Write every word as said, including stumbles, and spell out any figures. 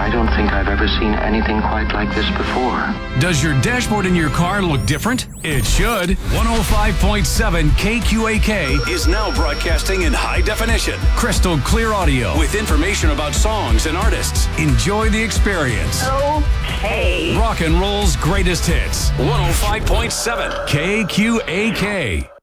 I don't think I've ever seen anything quite like this before. Does your dashboard in your car look different? It should. one oh five point seven K Q A K is now broadcasting in high definition. Crystal clear audio with information about songs and artists. Enjoy the experience. Okay. Rock and roll's greatest hits. one oh five point seven K Q A K.